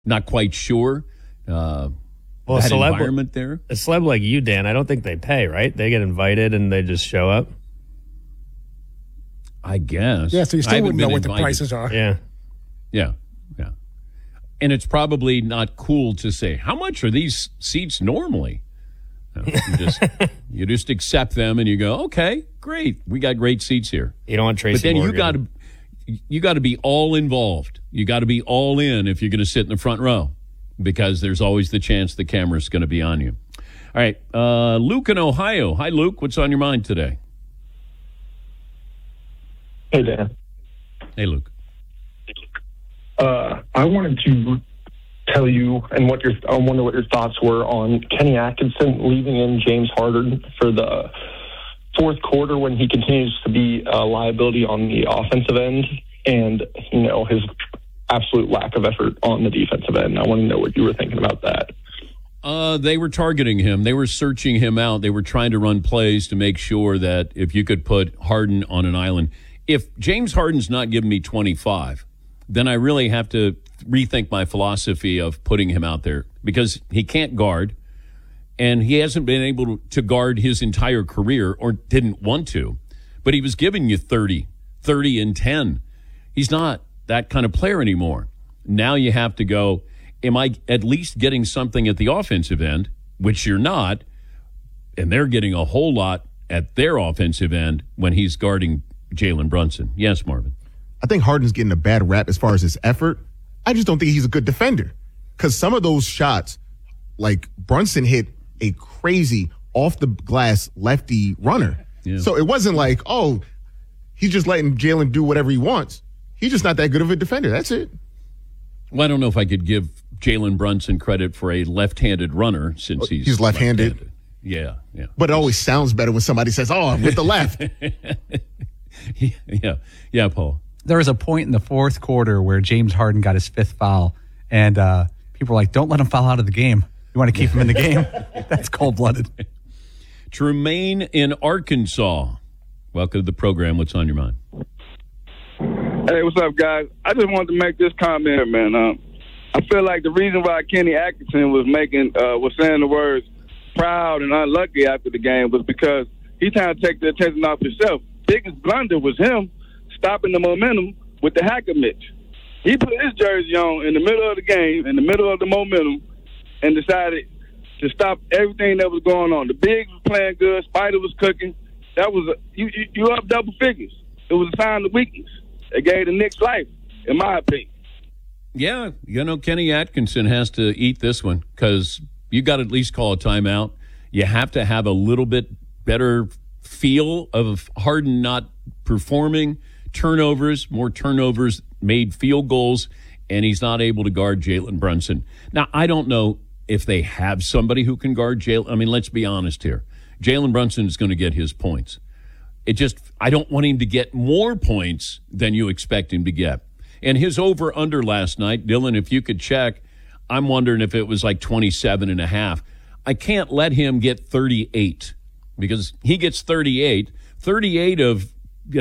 not quite sure. That environment there. A celeb like you, Dan, I don't think they pay, right? They get invited and they just show up. I guess. Yeah, so you still wouldn't know what the prices are. Yeah. And it's probably not cool to say, how much are these seats normally? No, you just accept them and you go, okay, great. We got great seats here. You don't want Tracy But then Morgan. you got to be all involved. You got to be all in if you're going to sit in the front row, because there's always the chance the camera's going to be on you. All right, Luke in Ohio. Hi, Luke. What's on your mind today? Hey, Dan. Hey, Luke. I wanted to tell you I wonder what your thoughts were on Kenny Atkinson leaving in James Harden for the fourth quarter when he continues to be a liability on the offensive end, and his absolute lack of effort on the defensive end. I want to know what you were thinking about that. They were targeting him. They were searching him out. They were trying to run plays to make sure that if you could put Harden on an island. If James Harden's not giving me 25, then I really have to rethink my philosophy of putting him out there, because he can't guard, and he hasn't been able to guard his entire career, or didn't want to. But he was giving you 30 and 10. He's not that kind of player anymore. Now you have to go, am I at least getting something at the offensive end, which you're not, and they're getting a whole lot at their offensive end when he's guarding Jalen Brunson. Yes, Marvin. I think Harden's getting a bad rap as far as his effort. I just don't think he's a good defender, because some of those shots, like Brunson hit a crazy off the glass lefty runner. Yeah. So it wasn't like, oh, he's just letting Jalen do whatever he wants. He's just not that good of a defender. That's it. Well, I don't know if I could give Jalen Brunson credit for a left-handed runner, since he's left-handed. Yeah. But it always sounds better when somebody says, oh, with the left. Yeah, Paul. There was a point in the fourth quarter where James Harden got his fifth foul, and people were like, don't let him foul out of the game. You want to keep him in the game? That's cold-blooded. Tremaine in Arkansas. Welcome to the program. What's on your mind? Hey, what's up, guys? I just wanted to make this comment, man. I feel like the reason why Kenny Atkinson was saying the words proud and unlucky after the game was because he's trying to take the attention off himself. Biggest blunder was him stopping the momentum with the hacker Mitch. He put his jersey on in the middle of the game, in the middle of the momentum, and decided to stop everything that was going on. The bigs was playing good. Spider was cooking. That was you up double figures. It was a sign of weakness. It gave the Knicks life, in my opinion. Yeah, Kenny Atkinson has to eat this one, because you got to at least call a timeout. You have to have a little bit better feel of Harden not performing. More turnovers, made field goals, and he's not able to guard Jalen Brunson. Now, I don't know if they have somebody who can guard Jalen. I mean, let's be honest here. Jalen Brunson is going to get his points. I don't want him to get more points than you expect him to get. And his over-under last night, Dylan, if you could check, I'm wondering if it was like 27.5. I can't let him get 38, because he gets 38 of,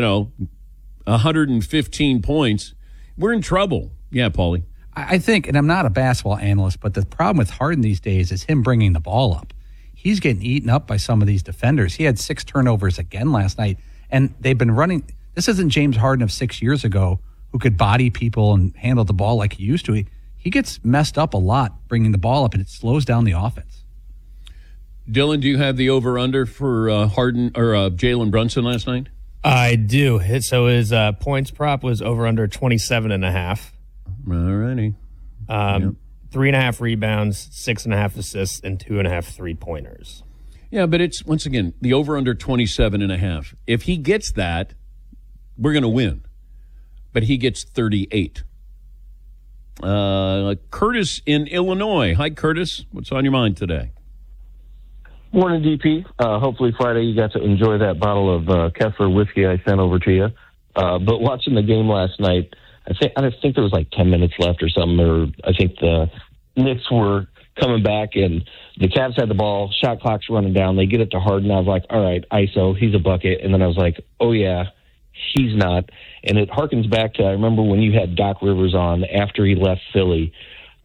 115 points. We're in trouble. Yeah, Paulie. I think, and I'm not a basketball analyst, but the problem with Harden these days is him bringing the ball up. He's getting eaten up by some of these defenders. He had 6 turnovers again last night, and they've been running. This isn't James Harden of 6 years ago who could body people and handle the ball like he used to. He gets messed up a lot bringing the ball up, and it slows down the offense. Dylan, do you have the over-under for Harden or Jalen Brunson last night? I do. So his points prop was over under 27.5. All righty. 3.5 rebounds, 6.5 assists, and 2.5 3-pointers. Yeah, but it's, once again, the over under 27.5. If he gets that, we're going to win. But he gets 38. Curtis in Illinois. Hi, Curtis. What's on your mind today? Morning, DP. Hopefully Friday you got to enjoy that bottle of Kessler whiskey I sent over to you. But watching the game last night, I think there was like 10 minutes left or something, or I think the Knicks were coming back and the Cavs had the ball, shot clock's running down. They get it to Harden. I was like, all right, ISO, he's a bucket. And then I was like, oh yeah, he's not. And it harkens back to, I remember when you had Doc Rivers on after he left Philly,